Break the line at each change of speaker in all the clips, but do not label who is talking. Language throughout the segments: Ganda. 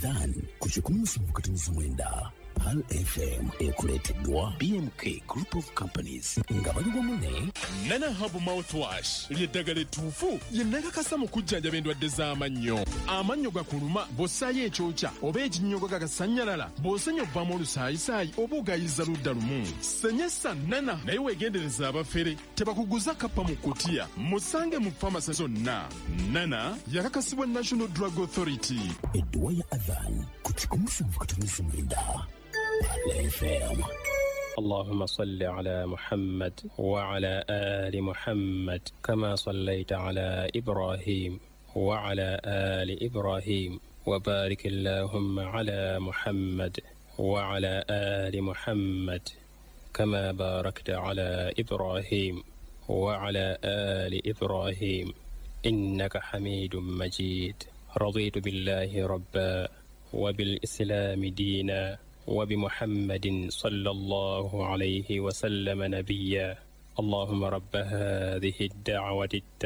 Dan kuchikumu katuniza mwenda Pal FM ekuleteddwa BMK Group of Companies nga bali wamu
Nana Hub Mouthwash lyeddagala ettuufu ye nakakasa mu kujjanjaba endwadde z'amannyo. Amannyo gakuluma bw'ossaayo ekyokya oba ekinnyogo gagasanyalala bw'osenya obbamu olusaayisaayi oba ogayiza ludda lumu. Senyesa Nana naye weegendereza abafere tebakuguza kappa mu kutiya. Musange mu famasi zonna. Nana yakakasibwa National Drug Authority.
Edduwa ya Adhan kuchikumu katuniza mwenda Pal FM.
اللهم صل على محمد وعلى آل محمد كما صليت على إبراهيم وعلى آل إبراهيم وبارك اللهم على محمد وعلى آل محمد كما باركت على إبراهيم وعلى آل إبراهيم إنك حميد مجيد. رضيت بالله ربا وبالإسلام دينا وبمحمد صلى الله عليه وسلم نبيا. اللهم رب هذه الدعوة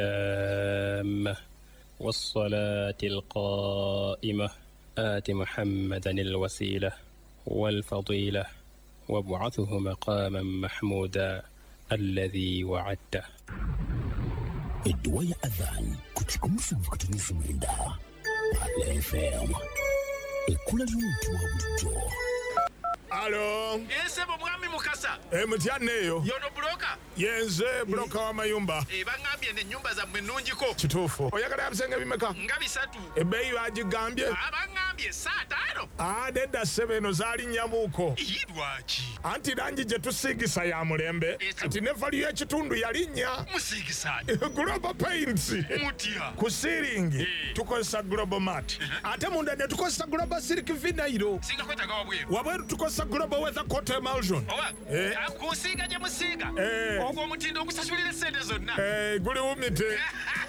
التامة والصلاة القائمة آت محمدا الوسيلة والفضيلة وابعثه مقاما محمودا الذي وعدته.
Edduwa ya Adhan kuchikumu katuniza mwenda Pal FM. Ekula ly'omuntu wa bulijjo.
Alo.
Sebo mwami Mukasa.
Mutyanneeyo.
Yono broka.
Yenze broka wa mayumba.
Bangambye ne nyumba za mwenunjiko.
Kituufu. Oyagala bisenge bimeka?
Nga bisatu.
Ebbeeyi bagigambye?
Bangambye saa 5.
Nedda ssebo zali nnyabuuko.
Lwaki?
Anti langi gye tusiigisa ya mulembe. Anti ne valiyu y'ekitundu yalinnya.
Musiigisa.
Global Paints.
Mutya.
Ku siiringi tukozesa Global Mat. Ate munda ne tukozesa Global Silk Vinyl.
Singa kwetaga wabweru.
Wabweru tukozesa Global Weather Coat Emulsion.
Kusiiga gye musiiga. Ogwo omutindo ogusasulira essente zonna.
Guli wumite.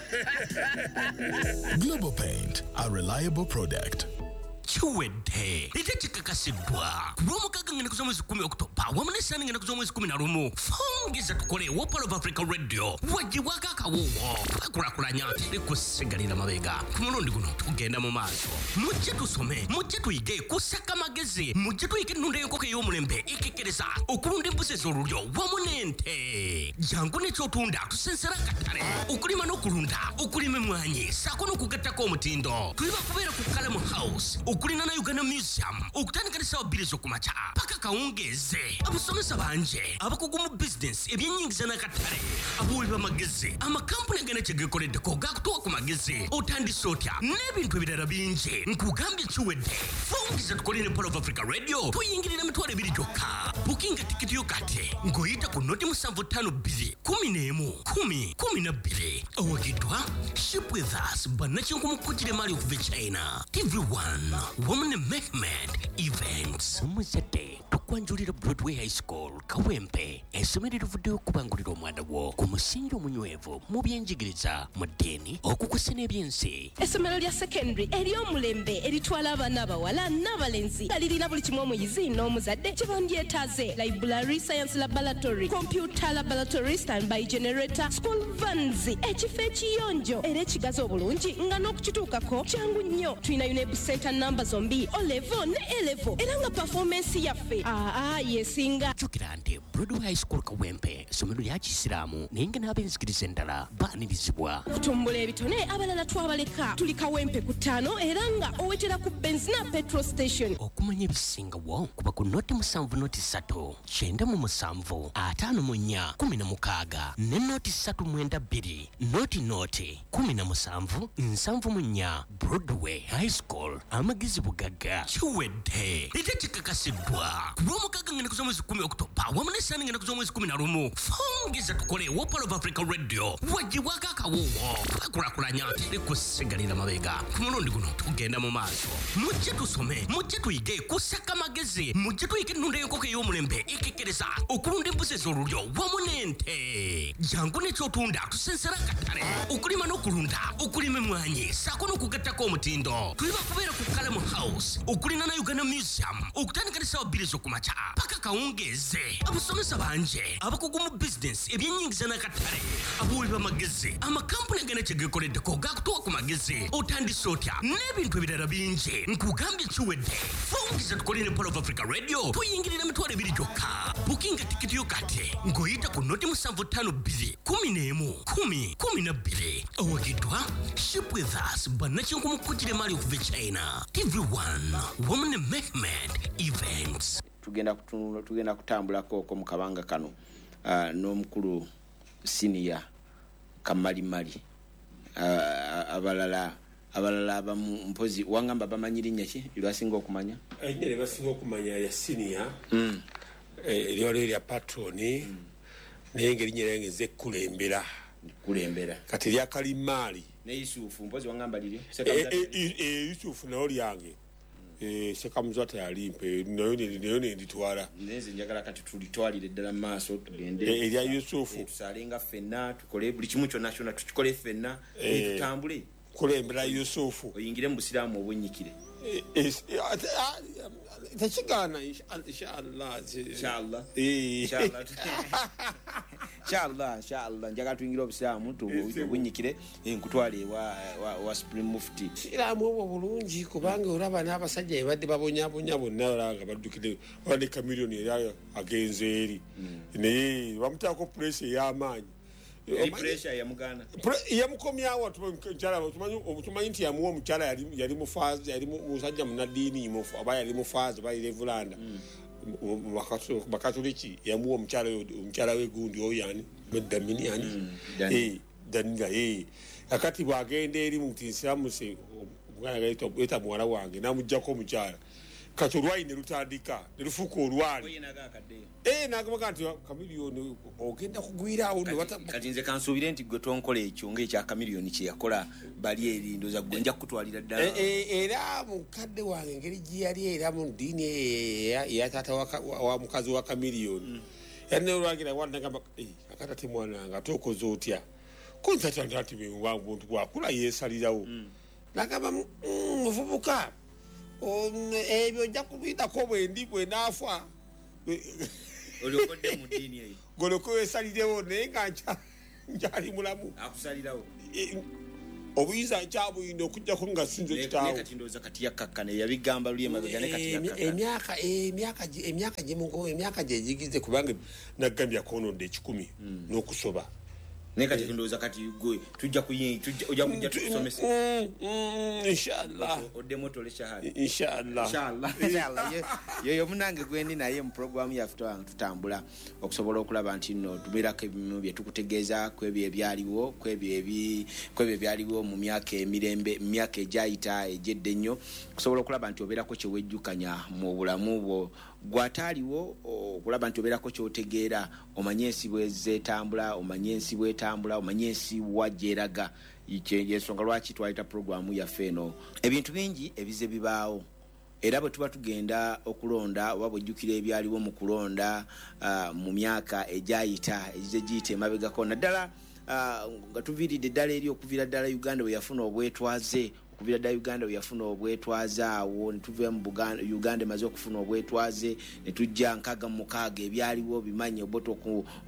Global Paint, a reliable product.
Chiwedde litekikakasidwa kulw'omukaaga ngene kuza mwezi 10 Oktoba wamu n'essaani ngene kuza mwezi 11 fongeza tukole wa Pal of Africa Radio wagiwako akawuuwo twakulakulanya likusigalira mabega ku mulundi guno tugenda mu maaso mujje tusome mujje tuyige kusaka magezi mujje tuyige ennunda y'enkoko ey'omulembe ekekkereza okulunda embuzi ez'olulyo wamu n'ente jangu n'ekyotunda tusensera akatale okulima n'okulunda okulima emmwanyi saako n'okugattako omutindo tuliba kubeera ku Kalamu House okulina na Uganda Museum okutandika n'essaawa 2 ez'okumakya paka kawungeeze abasomesa banje abakugu mu business ebyennyingiza n'akatale abawi b'amagezi amakampuni agenda kye geekoleddeko gaakutuwa ku magezi otandise otya n'ebintu ebirala bingi nkugambye kiwedde fongeza tukole ne Pal of Africa Radio tuyingirira emitwalo 2 gyokka bukinga tikiti yo kati ng'oyita ku noti 752 11 owagiddwa ship with us bannakinku mu kujjira emali okuva e China TV1 Woman Mehmet Events Muzete tukwanjulira Broadway High School Kawempe essomero erivuddeyo okubangulira omwana wo ku musingi omunywevu mu byenjigiriza mu ddiini okukusa n'ebyensi.
Essomero lya secondary ery'omulembe eritwala abaana abawala n'abalenzi nga lirina buli kimu omuyizi n'omuzadde kye bandyetaaze: library, science laboratory, computer laboratory, standby generator, school vans, ekifo ekiyonjo era ekigazi obulungi nga n'okukituukako kyangu nnyo. Tulina UNEB center namba zombi O-level ne A-level era nga performance yaffe yesinga.
Jjukira nti Broadway High School Kawempe essomero lya Kisiraamu naye nga n'ab'enzikiriza endala baanirizibwa.
Okutumbula ebitone abalala twabaleka tuli Kawempe ku 5 era nga owetera ku benzina petrol station.
Okumanya ebisingawo kuba ku noti 7 noti 3 97 54 16 ne noti 392 noti 17 74 Broadway High School amagezi bugagga kiwedde litekikakasidwa kulw'omukaaga ngene kuza mwezi 10 Oktoba wamu n'essaani ngene kuza mwezi 11 fongeza tukole wa Pal of Africa Radio wagiwako akawuuwo twakulakulanya likusigalira mabega ku mulundi guno tugenda mu maaso mujje tusome mujje tuyige kusaka magezi mujje tuyige ennunda y'enkoko ey'omulembe ekekkereza okulunda embuzi ez'olulyo wamu n'ente jangu n'ekyotunda tusensera akatale okulima n'okulunda okulima emmwanyi saako n'okugattako omutindo tuliba kubeera ku Kalamu House okulina na Uganda Museum okutandika n'essaawa 2 ez'okumakya paka kawungeeze abasomesa banje bingi abakugu mu business ebyennyingiza n'akatale abuuli b'amagezi amakampuni agana kye geekoleddeko gaakutuwa ku magezi otandise otya n'ebintu ebirala bingi nkugambye kiwedde fungiza tukole ne Polo of Africa Radio tuyingirira emitwalo 2 gyokka bukinga tikiti yo kati ng'oyita ku noti 752 11 owagiddwa ship with us bannakinku mukujjire mali okuva China TV1 Women Mehmed Events.
Tugenda kutambulako ko mu kabanga kano n'omukulu senior Kamalimali abalala abamu mpozi wangamba bamanyiri nyaki lwasinga okumanya
ne basinga okumanya ya senior lyolo lya patroni nengeri nyerenge ze kulembera kati lya Kalimali
ne Yusufu mpozi wangamba liri
Yusufu nayo lyange sekamuzata yalimpe nayo ne nditwala
neze njagala kati tulitwalire ddala maaso tugende
erya Yusufu
tusalenga fenna tukole buli kimu kyonna kyonna tukikole fenna tutambule
kulembera Yusufu
oyingire mu busiraamu obunnyikire
tachigana
inshallah njagala tuyingire obusiraamu tubunyikire nkutwale wa Supreme Mufti
siraamu obwo bulungi kubanga olaba n'abasajja badde babonyabonya bonna olanga baddukire olade Chameleone era agenze eri naye bamutaako pressure y'amaanyi
pressure ya mugana
yamukomyawo tumanyi nti yamuwa omukyala yali mufazi yali musajja munadiini mufu aba yali mufazi aba Reveranda bakatoliki yamuwa omukyala wegundi oyani Damini ani Daniga akati bwagenda eri mu tinsiramuse omwana gaita muwala wange namujjako omukyala kati olwayi ne lutandika ne lufuuka olwali nagamba nti Chameleone ogenda kugwiraawo
kati nze kansuubire nti gwe tonkola ekyo ng'ekya Chameleone kye yakola bali eri ndoza gwe nja kutwalira ddala
era mukadde wange engeri gye yali era mu ddiini eyataata wa mukazi wa Chameleone yanne olwagira wanagamba akatati mwananga tokoze otya konsatanti ati muntu bwakula yeesalirawo nagamba muvubuka ebyo ojja kubidako bwe naafa
olyokodde mu ddiini eyo
goloko wesalirewo naye nga nkyali mulamu
akusalirawo
obuyinza nkyabuyina okujjako nga sinze kitaawo
kati ndowooza kati yakkakkana yabigamba luli emabega ne kati
emyaka gyegigize kubanga naggambye akonodde 10 n'okusoba
naye kati ndowooza kati gwe ojja kujja tukusomesa
inshallah
oddemu otole shahada
inshallah
yoyo munange gwendi naye mu programu yaffe tutambula okusobola okulaba nti nno tubeerako ebimu bye tukutegeeza kwebyo ebyaliwo kwebyo ebyaliwo mu myaka egyayita egyedde ennyo okusobola okulaba nti obeerako kyewejjukanya mu bulamu bwo gwataaliwo okulaba nti obeerako kyotegeera omanye ensi bwezetambula omanye ensi bwetambula omanye ensi wajjeraga yensonga lwaki twaleta programu yaffe eno ebintu bingi ebize bibaawo era bwe tuba tugenda okulonda oba bwejjukira ebyaliwo mu kulonda mu myaka egyayita egize giyita emabegako naddala nga tuviiridde ddala eri okuviira ddala Uganda bwe yafuna obwetwaze okuvira ddala Uganda bwe yafuna obwetwaze awo ne tuva mu Uganda emaze okufuna obwetwaze ne tujja 66 ebyaliwo bimanye oboto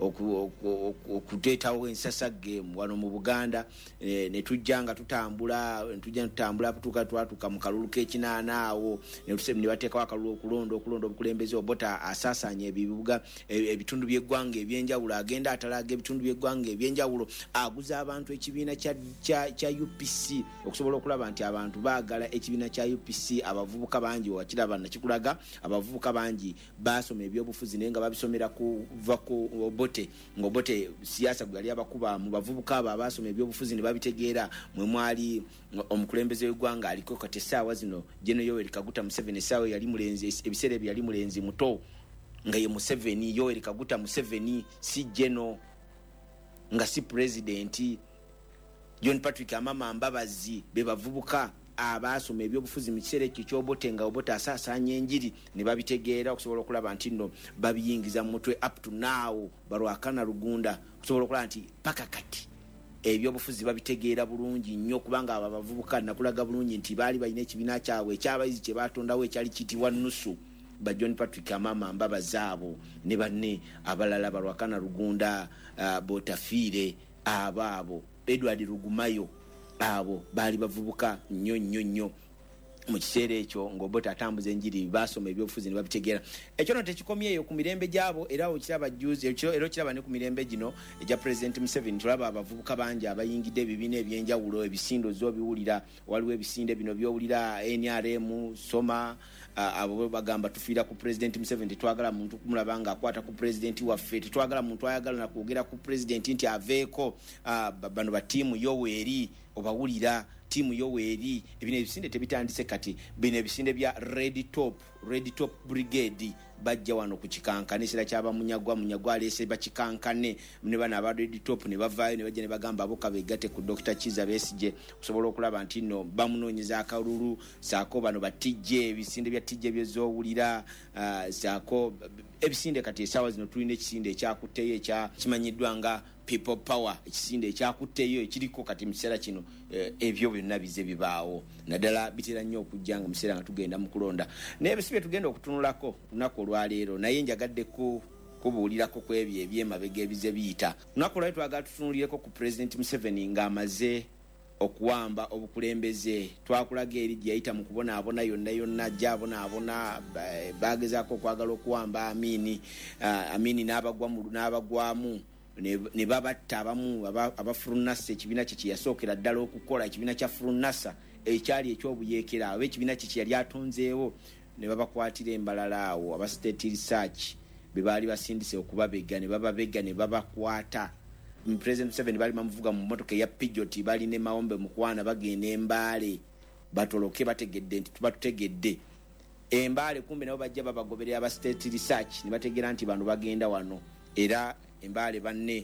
okuteetawo ensasagge wano mu Buganda ne tujja nga tutambula tutuuka mu kalulu k'ekinaana awo ne bateekawo akalulu okulonda obukulembeze obota asaasaanya ebibuga ebitundu by'eggwanga ebyenjawulo agenda atalaga ebitundu by'eggwanga ebyenjawulo aguza abantu ekibiina kya UPC okusobola okulaba nti abantu baagala ekibiina kya UPC abavubuka bangi wakiraba nakikulaga abavubuka bangi basoma ebyobufuzi naye nga babisomera kuva ku Obote ng'Obote siasa gwe yali abakuba mu bavubuka abo abasoma ebyobufuzi ne babitegeera mwe mwali omukulembeze w'eggwanga aliko kati essaawa zino General Yoweri Kaguta Museveni essaawa yali mulenzi ebiseera ebyo yali mulenzi muto nga ye Museveni Yoweri Kaguta Museveni si General nga si presidenti John Patrick Amama Mbabazi be bavubuka abasoma ebyobufuzi mu kiseera ekyo ky'Obote nga Obote asaasaanya enjiri ne babitegeera okusobola okulaba nti nno babiyingiza mu mutwe up to now Barwakana Rugunda okusobola okulaba nti paka kati ebyobufuzi babitegeera bulungi nnyo kubanga abo abavubuka nakulaga bulungi nti baali balina ekibiina kyabwe ekyabayizi kye batondawo ekyali kitibwa nusu ba John Patrick Amama Mbabazaabo ne banne abalala Balwakana Rugunda Botafiire ababo Edward Rugumayo abo bali bavubuka nnyo mu kiseera ekyo ng'Obote atambuza enjiri basoma ebyobufuzi ne babitegera ekyo no tekikomyeyo ku mirembe gyabo era okiraba juzi era kiraba ne ku mirembe gino eja President Museveni tulaba abavubuka bangi abayingidde ebibiina ebyenjawulo ebisindo z'obiwulira waliwo ebisinde bino byowulira NRM Soma abo bagamba tufiira ku President Museveni twagala muntu kumulaba nga akwata ku president waffe twagala muntu ayagala na kwogera ku president nti aveeko bano ba tiimu Yoweri obawulira timu Yoweri ebine ebisinde tebitandise kati bine ebisinde bya Red Top Brigade bajja wano ku kikankane sira kyaba munyagwa alese bakikankane ne bana aba Red Top ne bavaayo ne bajja ne bagamba aboka begate ku Dr. Chiza Besije kusobola okulaba nti no bamunonyeza akalulu saako bano batijje ebisinde bya tijje byezowulira saako ebisinde kati esawa zino tulina ekisinde ekyakuteyo ekya kimanyiddwa nga People Power ekisinde ekyakutteyo ekiriko kati musera kino ebyo byonna bize bibaawo naddala bitera nnyo okujjanga musera nga tugenda mu kulonda n'ebisibe tugenda okutunulako lunaku olwaleero naye njagadde kubuulirako ku ebyo ebyemabega ebize biyita lunaku olwaleero twagala tutunulireko ku President Museveni ng'amaze okuwamba obukulembeze twakulaga eri gye yayita mu kubonaabona yonna gy'abonaabona bagezaako okwagala okuwamba Amini n'abagwamu ne babatta abamu abafurunasa ekibiina kye yasookera ddala okukola ekibiina kya furunasa ekyali ekyobuyeekera abo ekibiina kye yali atonzeewo ne babakwatira embalala awo aba State Research be baali basindise okubabega ne bababega ne babakwata President Museveni bali bamuvuga mu motoka ya Peugeot bali ne Maombe mukwana bagenda Embaale batoloke bategedde nti tubatutegedde Embaale kumbe nabo bajja babagoberera aba State Research ne bategera nti bano bagenda wano era Embaale banne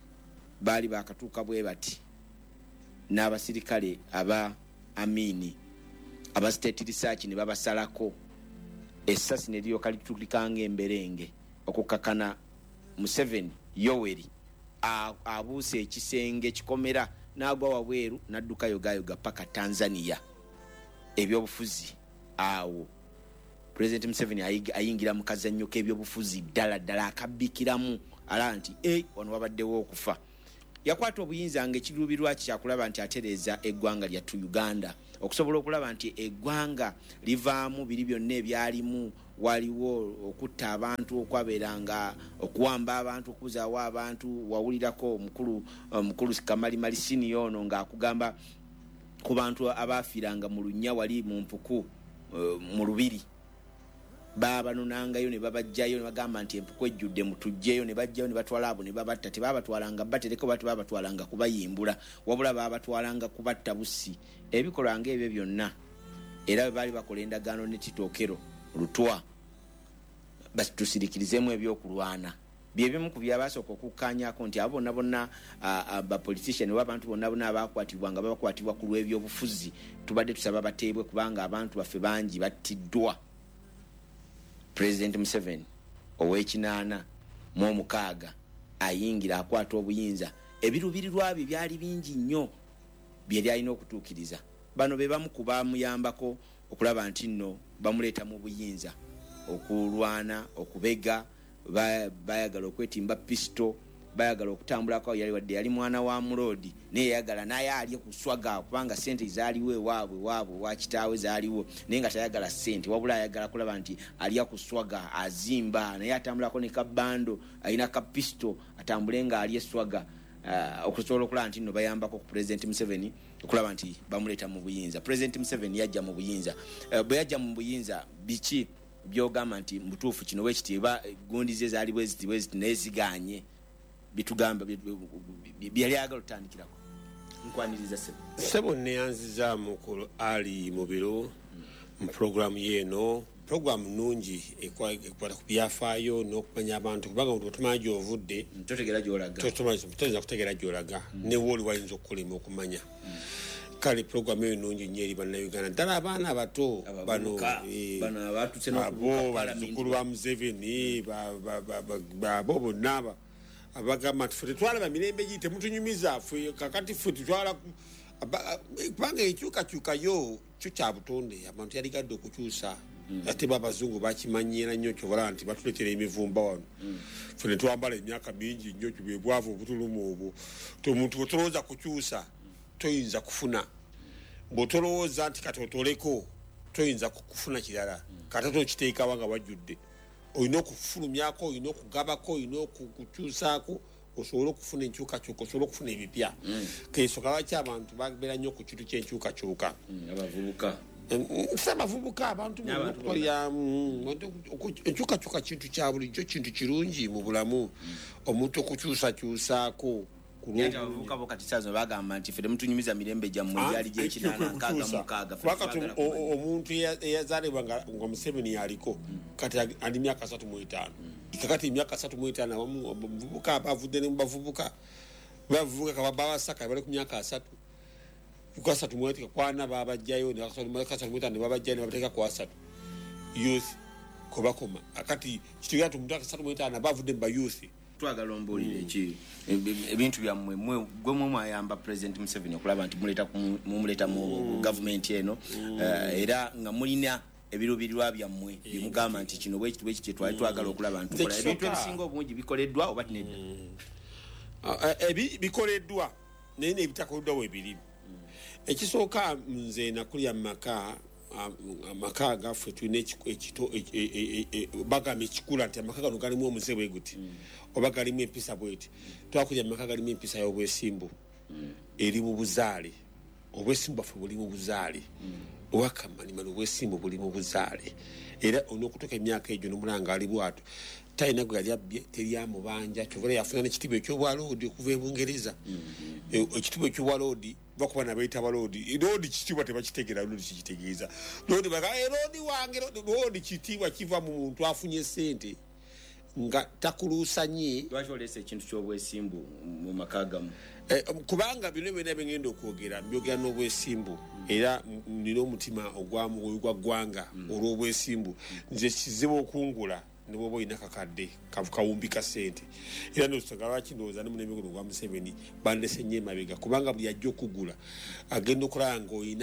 bali bakatuuka bwe bati n'abasirikale aba Amini aba State Research ne babasalako essasi ne lyo kalitulikanga emberenge okukakana Museveni Yoweri abuuse ekisenge kikomera n'agwa wabweru n'adduka yogayoga paka Tanzania ebyobufuzi awo President Museveni ayingira mu kazannyo k'ebyobufuzi ddala akabbikiramu ala nti wano wabaddewo okufa yakwata obuyinza ng'ekiruubirwa kyakulaba nti atereeza eggwanga lyattu Uganda okusobola okulaba nti eggwanga livaamu biri byonna ebyalimu waliwo okutta abantu okwabeeranga okuwamba abantu okuzaawo abantu wawulirako omukulu Kamali Malisini ono ng'akugamba ku bantu abaafiiranga mu Lunya wali mu Mpuku mu Lubiri baba nunangayo ne babajjayo ne bagamba nti empuku ejjudde mutujjeyo ne bajjayo ne batwala abo ne babatta tebabatwalanga batereko bati babatwalanga kubayimbula wabula babatwalanga kubatta busi ebikolwa ng'ebyo byonna era bali bakola endagaano ne Titookero Lutwa basi tusirikirizemu ebyokulwana byebimu ku byabasooka okukkaanyako nti abo bonna abapolitician w'abantu bonna abakwatibwa nga babakwatibwa ku lw'ebyobufuzi tubadde tusaba bateebwe kubanga abantu baffe bangi battiddwa President Museveni ow'ekinaana mu 6 ayingira akwata obuyinza ebirubirirwa bye byali bingi nnyo byali alina okutuukiriza bano be bamu ku bamuyambako okulaba nti nno bamuleeta mu buyinza okulwana okubega bayagala okwetimba pisto bayagala okutambulako yali mwana wa Mulodi naye yagala naye ali kuswaga kubanga sente zaaliwo ewaabwe wa kitaawe zaaliwo naye nga tayagala sente wabula ayagala kulaba nti ali kuswaga azimba naye atambulako ne kabando alina ka pisto atambule nga ali eswaga okusobola okulaba nti nno bayambako ku President Museveni okulaba nti bamuleeta mu buyinza President Museveni yajja mu buyinza bwe yajja mu buyinza biki byogamba nti mutuufu kino wekitiibwa gundi ze zaaliwo eziti neziganye bitugamba byali agalo tandikirako nkwaniriza
sebo neyanziza mukulu ali mubiro mu program yeno program nungi ekwata ku byafaayo n'okumanya abantu kubanga otumanyi gy'ovudde
totegera gy'olaga
totegeera kutegeera gy'olaga ne wooli wayinza okukolema okumanya kale program eyo nungi nnyo eri bannayuganda ddala abaana abato bano abo bazzukulu ba Museveni abo bonna abagamba nti ffe tetwalaba mirembe gii temutunyumiza ffe kakati ffe tutwala kubanga ekyukakyukayo kyo kya butonde abantu yaligadde okukyusa ate babazungu bakimanyira nnyo kyobola nti batuletera emivumba wano fene twambala emyaka mingi nnyo kibwebwavu obutulumu obwo omuntu bwetolowooza kukyusa toyinza kufuna bw'otolowooza nti katotoleko toyinza kufuna kirala katato okiteekawa nga wajjudde olina okufulumyako olina okugabako olina okukyusaako osobola okufuna enkyukakyuka osobola okufuna ebipya kesoka lwaki abantu babeera nnyo ku kintu kyenkyukakyuka
abavubuka
sabavubuka abantu enkyukakyuka kintu kya bulijjo kintu kirungi mu bulamu omuntu okukyusakyusaako
abavubuka bo kati saazo bagamba nti ffe mutunyumiza mirembe gyammwe gyali
gyekinaakati omuntu eyazaalibwa nga Museveni yaliko kati ali myaka 35 kakati emyaka 35 abamu abavubuka abavudde ne mubavubuka bavubuka kababawasaka bali ku myaka 3 kukasa tumwetika kwana babajjayo ne bakasa tumwita ne babajjayo ne bateeka ku 3 youth kobakoma akati kitugera tumutaka 3 bavudde mba youth
twagala ombuulire ki ebintu byammwe gwe mwayamba President Museveni okulaba nti mumuleta mu government eno era nga mulina ebirubirirwa byammwe bimugamba nti kino bwekiti twali twagala okulaba nti tukola ebintu ebisinga obungi bikoleddwa oba tinedda
bikoleddwa naye nebitakoleddwa webiri ekisooka nze nakulya amaka gaffe tulina bagamba ekikula nti amaka gano galimu omuze bwe guti oba galimu empisa bweti twakulya amaka galimu empisa y'obwesimbu eri mu buzaale obwesimbu baffe buli mu buzaale owakamanyimani obwesimbu buli mu buzaale era onokutuuka emyaka egyo nomulanga ali bwato talina gwe yali abbye teryamubanja kyovera yafuna n'ekitiibwa ekyobwaloodi okuva e Bungereza ekitiibwa ekyobwaloodi bakuba nabayita baloodi loodi kitiibwa tebakitegeera loodi kikitegeeza loodi baga loodi wange loodi kitiibwa kiva mu muntu afunye sente nga takuluusanye
lwaki oleesa ekintu ky'obwesimbu mu maka gamu
kubanga bino byonna bengenda okwogera mbyogera n'obwesimbu era nina omutima ogwa ggwanga olw'obwesimbu nze kizibu okungula nibo boyina kakadde kawumbi ka sente era nosanga lwaki ndowooza ne munemikono gwa Museveni bandese nnyo emabega kubanga buli ajja okugula agenda okulaba ng'oyina